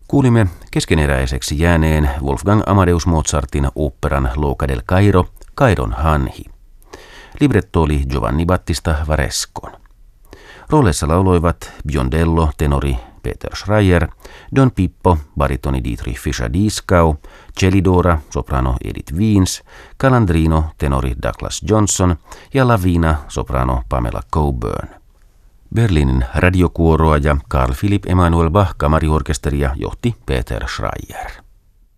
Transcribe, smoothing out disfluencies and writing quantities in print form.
Kuulimme keskeneräiseksi jääneen Wolfgang Amadeus Mozartin oopperan L'Oca del Cairo, Kairon hanhi. Libretto oli Giovanni Battista Varescon. Rooleissa lauloivat Biondello, tenori Peter Schreier, Don Pippo, baritoni Dietrich Fischer-Dieskau, Cellidora, soprano Edith Wiens, Calandrino, tenori Douglas Johnson ja Lavina, soprano Pamela Coburn. Berliinin radiokuoroa ja Carl Philipp Emanuel Bach kamariorkesteria johti Peter Schreier.